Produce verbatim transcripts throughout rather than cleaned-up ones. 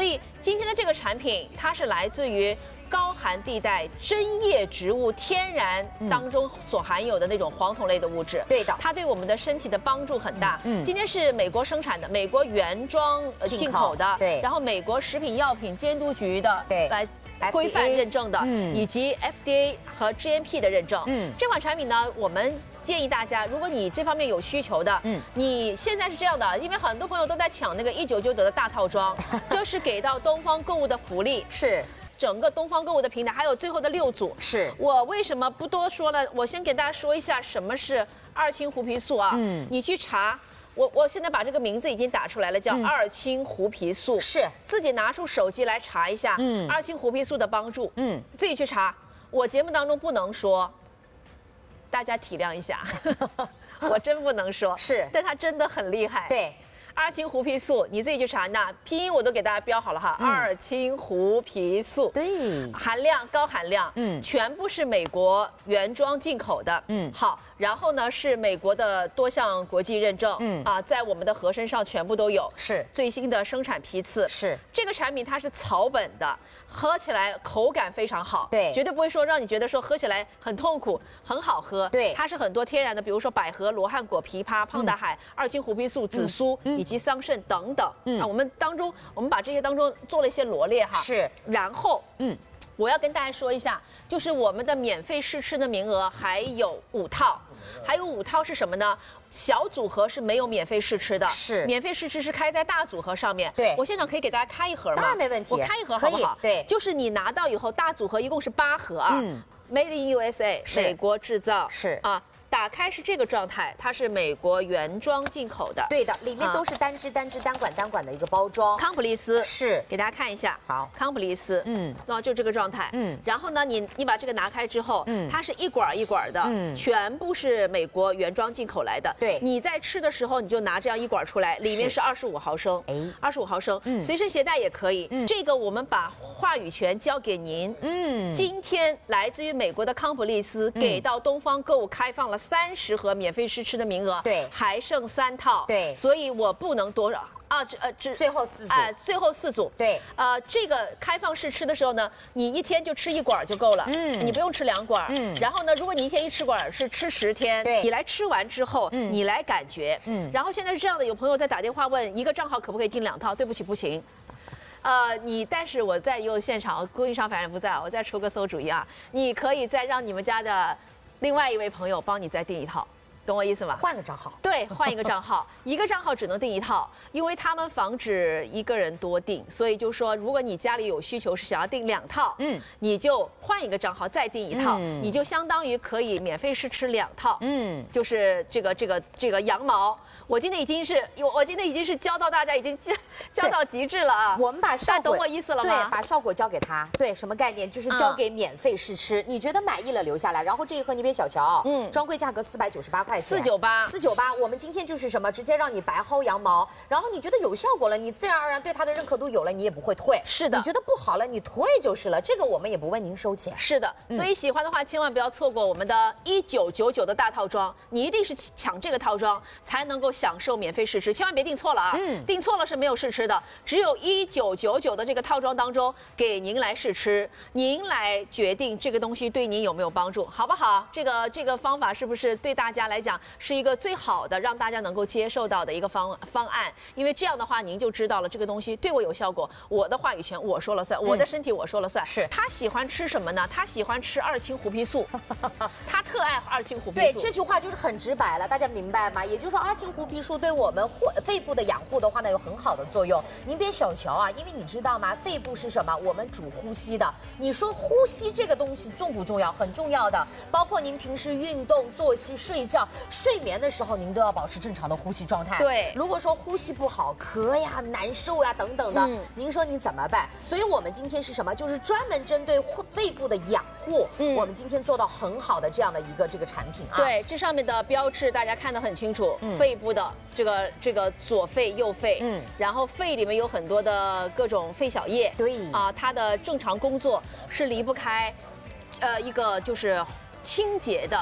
以今天的这个产品，它是来自于高寒地带针叶植物天然当中所含有的那种黄酮类的物质。 对的， 它对我们的身体的帮助很大。 嗯， 今天是美国生产的，美国原装呃进口的， 对， 然后美国食品药品监督局的， 对， 来。规范认证的， 嗯， 以及 F D A 和 G M P 的认证， 嗯， 这款产品呢，我们建议大家，如果你这方面有需求的，嗯，你现在是这样的，因为很多朋友都在抢那个一九九九的大套装，这是给到东方购物的福利， 是整个东方购物的平台，还有最后的六组， 是我为什么不多说呢？我先给大家说一下什么是二氢胡皮素啊，嗯，你去查。我我现在把这个名字已经打出来了，叫二氢胡皮素， 是自己拿出手机来查一下，嗯，二氢胡皮素的帮助，嗯，自己去查。我节目当中不能说，大家体谅一下，我真不能说， 是， 但它真的很厉害， 对。 二氢胡皮素，你自己去查，那拼音我都给大家标好了哈。嗯、二氢胡皮素， 对， 含量高含量，嗯，全部是美国原装进口的，嗯，好，然后呢是美国的多项国际认证，嗯啊，在我们的盒身上全部都有， 是最新的生产批次， 是这个产品它是草本的，喝起来口感非常好， 对， 绝对不会说让你觉得说喝起来很痛苦，很好喝， 对， 它是很多天然的，比如说百合、罗汉果、枇杷、胖大海、嗯、二氢胡皮素、紫苏。嗯以及桑葚等等，嗯啊，我们当中我们把这些当中做了一些罗列哈， 是， 然后嗯，我要跟大家说一下，就是我们的免费试吃的名额还有五套，还有五套是什么呢？小组合是没有免费试吃的， 是免费试吃是开在大组合上面。 对， 我现场可以给大家开一盒吗？ 当然没问题， 我开一盒好不好？ 对， 就是你拿到以后，大组合一共是八盒啊，嗯 ，Made in U S A， 美国制造， 是啊。打开是这个状态，它是美国原装进口的， 对的，里面都是单支、单支、单管、单管的一个包装。 康普利斯是， 给大家看一下， 好， 康普利斯，嗯，然后就这个状态，嗯，然后呢，你你把这个拿开之后，嗯，它是一管一管的，嗯，全部是美国原装进口来的， 对， 你在吃的时候你就拿这样一管出来，里面是二十五毫升，哎，二十五毫升，嗯，随身携带也可以，嗯，这个我们把话语权交给您，嗯，今天来自于美国的康普利斯给到东方购物开放了三十盒。免费试吃的名额， 对， 还剩三套， 对， 所以我不能多少啊，这呃这最后四组， 哎、呃，最后四组， 对， 呃，这个开放试吃的时候呢，你一天就吃一管就够了，嗯，你不用吃两管，嗯，然后呢，如果你一天一吃管是吃十天， 对， 你来吃完之后，嗯，你来感觉，嗯，然后现在是这样的，有朋友在打电话问一个账号可不可以进两套，对不起，不行。呃，你但是我在有现场，供应商反正不在，我再出个馊主意啊，你可以再让你们家的另外一位朋友帮你再订一套。懂我意思吗？ 换个账号， 对，换一个账号，一个账号只能订一套，因为他们防止一个人多订，所以就说，如果你家里有需求是想要订两套，嗯，你就换一个账号再订一套，嗯、你就相当于可以免费试吃两套，嗯，就是这个这个这个羊毛，我今天已经是，我我今天已经是教到大家已经教教到极致了啊！ 我们把效果， 懂我意思了吗？ 对，把效果交给他，对，什么概念？就是交给免费试吃，嗯、你觉得满意了留下来，然后这一盒你别小瞧，嗯，专柜价格四百九十八块。 四九八， 四九八，我们今天就是什么，直接让你白薅羊毛，然后你觉得有效果了，你自然而然对它的认可度有了，你也不会退。 是的， 你觉得不好了，你退就是了，这个我们也不问您收钱。 是的，所以喜欢的话千万不要错过我们的一九九九的大套装，你一定是抢这个套装才能够享受免费试吃，千万别订错了啊！嗯，订错了是没有试吃的，只有一九九九的这个套装当中给您来试吃，您来决定这个东西对您有没有帮助，好不好？这个这个方法是不是对大家来讲是一个最好的让大家能够接受到的一个方方案？因为这样的话，您就知道了这个东西对我有效果，我的话语权我说了算，我的身体我说了算。 是他喜欢吃什么呢？他喜欢吃二氢胡皮素，他特爱二氢胡皮素。 对，这句话就是很直白了，大家明白吗？也就是说，二氢胡皮素对我们肺部的养护的话呢，有很好的作用。您别小瞧啊，因为你知道吗？肺部是什么？我们主呼吸的。你说呼吸这个东西重不重要？很重要的，包括您平时运动、作息、睡觉、睡眠的时候，您都要保持正常的呼吸状态。 对， 如果说呼吸不好、咳呀、难受呀等等的，嗯、您说你怎么办？所以我们今天是什么？就是专门针对肺部的养护，嗯，我们今天做到很好的这样的一个这个产品啊。 对，这上面的标志大家看得很清楚，嗯、肺部的这个这个左肺、右肺，嗯，然后肺里面有很多的各种肺小叶， 对啊，它的正常工作是离不开，呃，一个就是清洁的。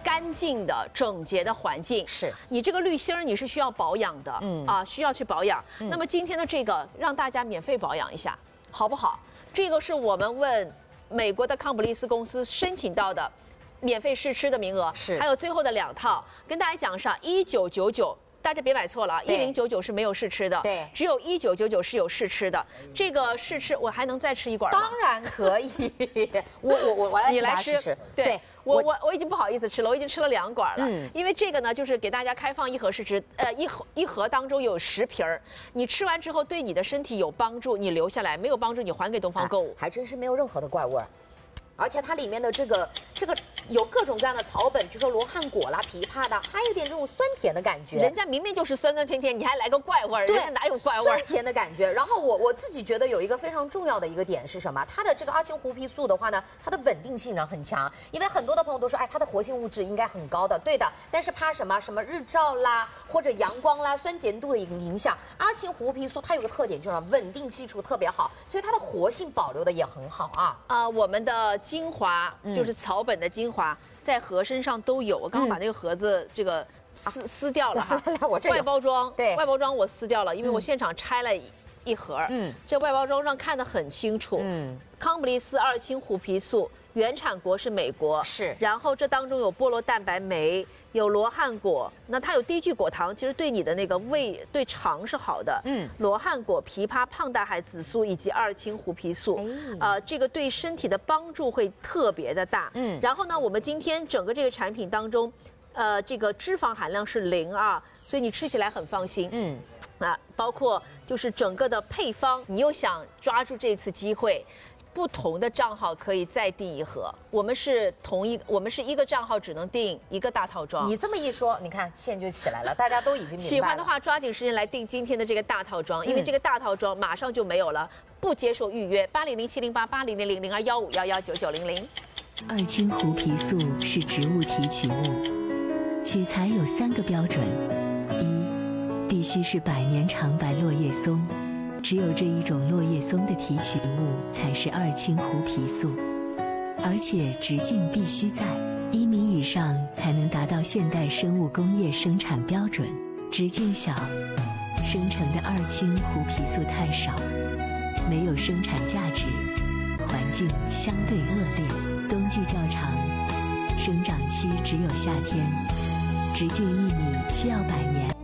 干净的、整洁的环境。 是你这个滤芯儿你是需要保养的，嗯啊，需要去保养。嗯、那么今天的这个让大家免费保养一下，好不好？这个是我们问美国的康普利斯公司申请到的免费试吃的名额， 是还有最后的两套，跟大家讲上一九九九。大家别买错了啊！一零九九是没有试吃的， 对， 只有一九九九是有试吃的。这个试吃我还能再吃一管吗？ 当然可以，我我我我来你来吃。 吃对， 对我我我已经不好意思吃了，我已经吃了两管了。嗯，因为这个呢，就是给大家开放一盒试吃，呃，一盒一盒当中有十瓶儿，你吃完之后对你的身体有帮助，你留下来；没有帮助，你还给东方购物。 啊、还真是没有任何的怪味儿。而且它里面的这个这个有各种各样的草本，比如说罗汉果啦、枇杷的，还有点这种酸甜的感觉。 人家明明就是酸酸甜甜，你还来个怪味儿，人家哪有怪味儿？ 酸甜的感觉。然后我我自己觉得有一个非常重要的一个点是什么？它的这个阿青胡皮素的话呢，它的稳定性呢很强，因为很多的朋友都说，哎，它的活性物质应该很高的，对的。但是怕什么什么日照啦，或者阳光啦、酸碱度的一个影响，阿青胡皮素它有个特点就是稳定系数特别好，所以它的活性保留的也很好啊。 啊、呃，我们的精华。就是草本的精华，在盒身上都有。我刚刚把那个盒子这个撕、嗯、撕掉了哈， 我这外包装， 对， 外包装我撕掉了，因为我现场拆了一盒。嗯，这外包装上看得很清楚。嗯，康普利斯二氢虎皮素原产国是美国， 是。 然后这当中有菠萝蛋白酶。有罗汉果，那它有低聚果糖，其实对你的那个胃、对肠是好的。嗯，罗汉果、枇杷、胖大海紫苏以及二氢胡皮素，哎、呃，这个对身体的帮助会特别的大。嗯，然后呢，我们今天整个这个产品当中，呃，这个脂肪含量是零啊，所以你吃起来很放心。嗯，啊，包括就是整个的配方，你又想抓住这次机会。不同的账号可以再订一盒，我们是同一，我们是一个账号只能订一个大套装。 你这么一说，你看线就起来了，大家都已经明白了。 喜欢的话，抓紧时间来订今天的这个大套装，因为这个大套装马上就没有了，不接受预约。八零零七零八八零零零零二幺五幺幺九九零零。 二氢胡皮素是植物提取物，取材有三个标准：一，必须是百年长白落叶松。只有这一种落叶松的提取物才是二氢胡皮素，而且直径必须在一米以上才能达到现代生物工业生产标准。直径小，生成的二氢胡皮素太少，没有生产价值，环境相对恶劣，冬季较长，生长期只有夏天，直径一米需要百年。